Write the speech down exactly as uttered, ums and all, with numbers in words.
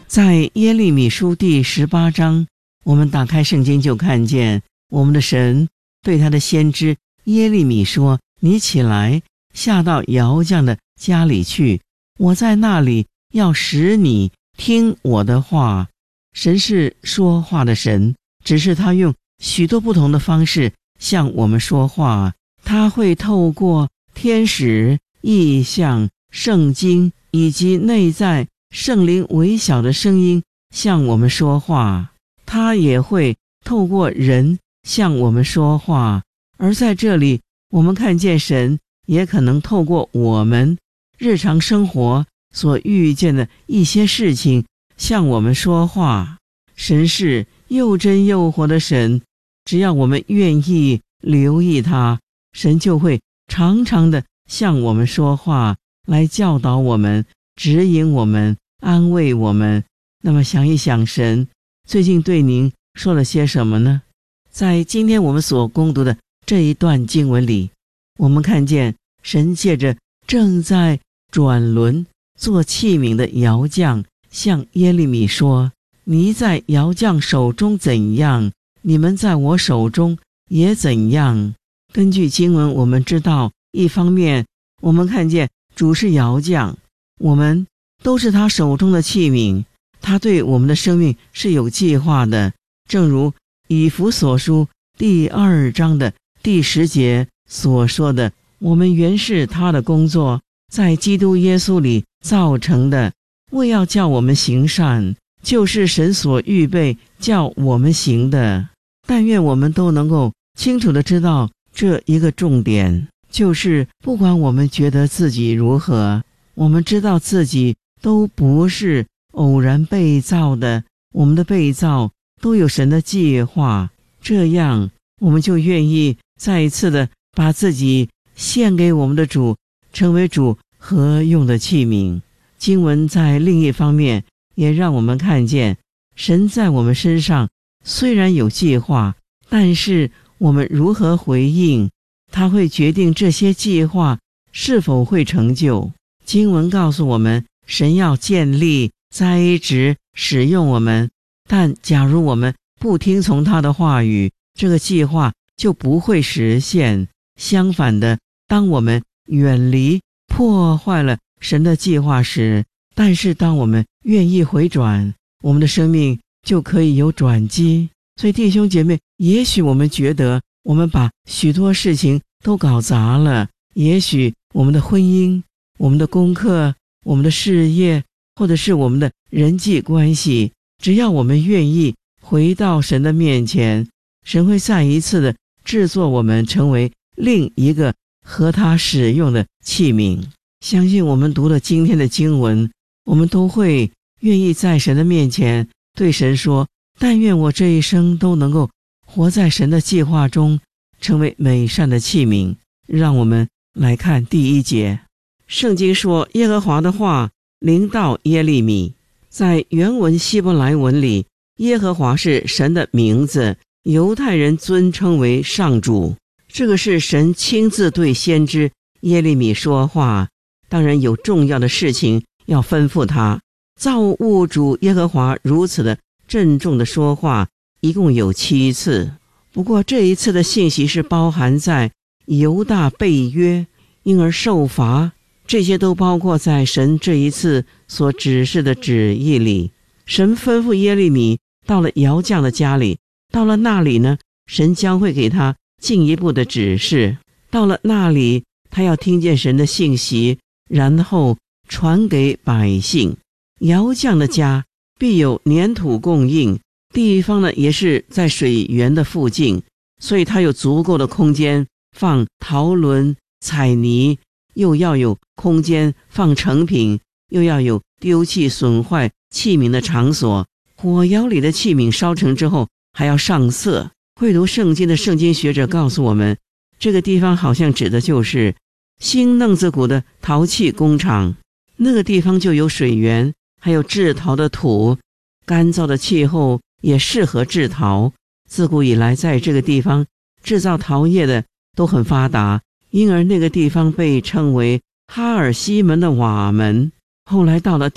在耶利米书第十八章，我们打开圣经就看见我们的神对他的先知耶利米说，你起来下到窑匠的家里去，我在那里要使你听我的话。神是说话的神，只是他用许多不同的方式向我们说话。他会透过天使、异象、圣经以及内在圣灵微小的声音向我们说话，他也会透过人向我们说话。而在这里，我们看见神也可能透过我们日常生活所遇见的一些事情向我们说话。神是又真又活的神，只要我们愿意留意他，神就会常常的向我们说话，来教导我们，指引我们，安慰我们。那么想一想，神最近对您说了些什么呢？在今天我们所攻读的这一段经文里，我们看见神借着正在转轮做器皿的窑匠向耶利米说，你在窑匠手中怎样，你们在我手中也怎样。根据经文我们知道，一方面我们看见主是窑匠，我们都是他手中的器皿，他对我们的生命是有计划的。正如以弗所书第二章的第十节所说的，我们原是他的工作，在基督耶稣里造成的，为要叫我们行善，就是神所预备叫我们行的。但愿我们都能够清楚地知道这一个重点，就是不管我们觉得自己如何，我们知道自己都不是偶然被造的，我们的被造都有神的计划，这样我们就愿意再一次的把自己献给我们的主，成为主合用的器皿。经文在另一方面也让我们看见，神在我们身上虽然有计划，但是我们如何回应，他会决定这些计划是否会成就。经文告诉我们，神要建立、栽植、使用我们，但假如我们不听从他的话语，这个计划就不会实现。相反的，当我们远离、破坏了神的计划时，但是当我们愿意回转，我们的生命就可以有转机。所以弟兄姐妹，也许我们觉得我们把许多事情都搞砸了，也许我们的婚姻、我们的功课、我们的事业，或者是我们的人际关系，只要我们愿意回到神的面前，神会再一次的制作我们成为另一个和他使用的器皿。相信我们读了今天的经文，我们都会愿意在神的面前对神说，但愿我这一生都能够活在神的计划中，成为美善的器皿。让我们来看第一节。圣经说，耶和华的话临到耶利米。在原文希伯来文里，耶和华是神的名字，犹太人尊称为上主。这个是神亲自对先知耶利米说话，当然有重要的事情要吩咐他。造物主耶和华如此的郑重的说话，一共有七次。不过这一次的信息是包含在犹大背约，因而受罚，这些都包括在神这一次所指示的旨意里。神吩咐耶利米到了窑匠的家里，到了那里呢，神将会给他进一步的指示。到了那里，他要听见神的信息，然后传给百姓。窑匠的家必有粘土供应，地方呢也是在水源的附近，所以他有足够的空间放陶轮、彩泥，又要有空间放成品，又要有丢弃损坏器皿的场所。火窑里的器皿烧成之后还要上色。会读圣经的圣经学者告诉我们，这个地方好像指的就是新嫩子谷的陶器工厂，那个地方就有水源，还有制陶的土，干燥的气候也适合制陶。自古以来，在这个地方制造陶业的都很发达，因而那个地方被称为哈尔西门的瓦门。后来到了